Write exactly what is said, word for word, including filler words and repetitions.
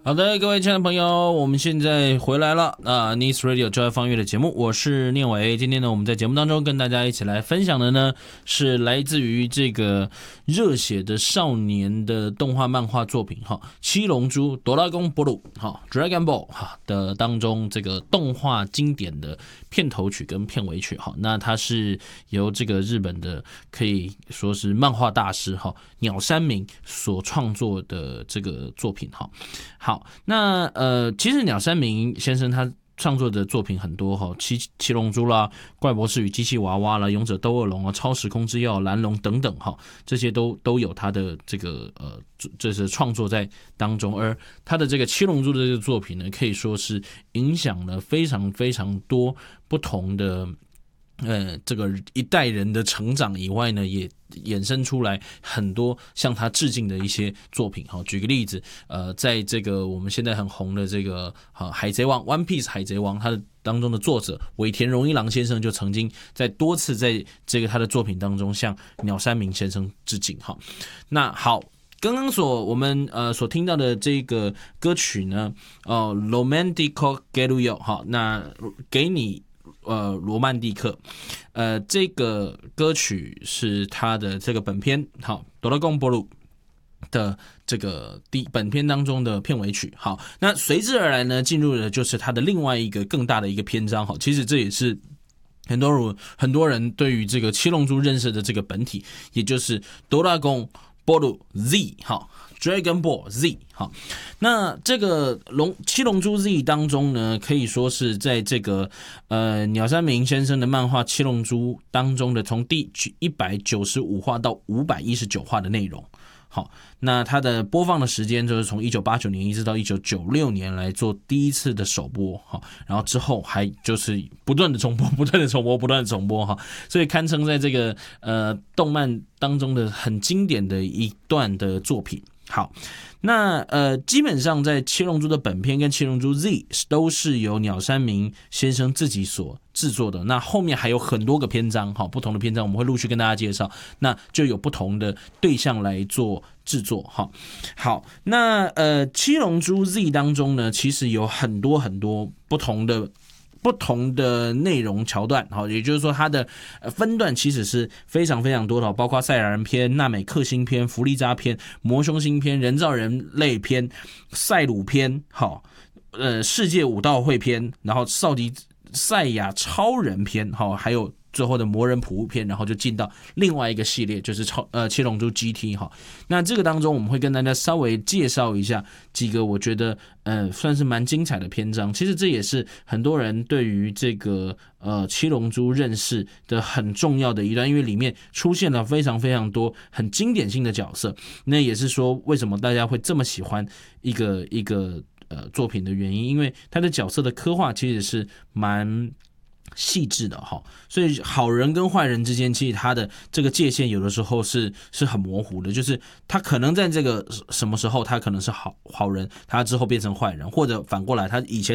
好的，各位亲爱的朋友，我们现在回来了啊 Nice Radio 就爱放乐的节目，我是念伟。今天呢，我们在节目当中跟大家一起来分享的呢，是来自于这个热血的少年的动画漫画作品哈，《七龙珠哆啦 A 波鲁》哈，《Dragon Ball》哈的当中这个动画经典的片头曲跟片尾曲哈，那它是由这个日本的可以说是漫画大师哈鸟山明所创作的这个作品哈。好，那呃，其实鸟山明先生他创作的作品很多哈，七七龙珠啦、怪博士与机器娃娃啦、勇者斗恶龙啊、超时空之钥、蓝龙等等哈，这些都都有他的这个呃，这是创作在当中。而他的这个七龙珠的这个作品呢，可以说是影响了非常非常多不同的。呃，这个一代人的成长以外呢，也衍生出来很多向他致敬的一些作品。好，举个例子，呃，在这个我们现在很红的这个呃海贼王 One Piece 海贼王，它的当中的作者尾田荣一郎先生就曾经在多次在这个他的作品当中向鸟山明先生致敬。好，那好。刚刚所我们呃所听到的这个歌曲呢，哦 ，Romantico Geruyo 好，那给你。呃，罗曼蒂克，呃，这个歌曲是他的这个本片好，哆啦 A 波鲁的这个第本片当中的片尾曲。好，那随之而来呢，进入的就是他的另外一个更大的一个篇章。好，其实这也是很多人很多人对于这个七龙珠认识的这个本体，也就是哆啦 A 波鲁 Z 好。Dragon Ball Z 好，那这个龙七龙珠 Z 当中呢，可以说是在这个呃鸟山明先生的漫画七龙珠当中的从第一百九十五话到五百一十九话的内容。好，那它的播放的时间就是从一九八九年一直到一九九六年来做第一次的首播，好，然后之后还就是不断的重播，不断的重播，不断的重播哈，所以堪称在这个呃动漫当中的很经典的一段的作品。好，那呃，基本上在七龙珠的本片跟七龙珠 Z 都是由鸟山明先生自己所制作的。那后面还有很多个篇章，好，不同的篇章我们会陆续跟大家介绍。那就有不同的对象来做制作，好，好，那呃，七龙珠 Z 当中呢，其实有很多很多不同的。不同的内容桥段，也就是说它的分段其实是非常非常多的，包括赛亚人篇、纳美克星篇、弗利扎篇、魔凶星篇、人造人类篇、赛鲁篇，好，呃，世界武道会篇，然后少迪赛亚超人篇，好，还有最后的魔人普乌篇，然后就进到另外一个系列，就是超呃七龙珠 G T 哈。那这个当中我们会跟大家稍微介绍一下几个我觉得呃算是蛮精彩的篇章。其实这也是很多人对于这个呃七龙珠认识的很重要的一段，因为里面出现了非常非常多很经典性的角色。那也是说为什么大家会这么喜欢一个一个呃作品的原因，因为他的角色的刻画其实是蛮细致的哈，所以好人跟坏人之间，其实他的这个界限有的时候是是很模糊的，就是他可能在这个什么时候他可能是好好人，他之后变成坏人，或者反过来他以前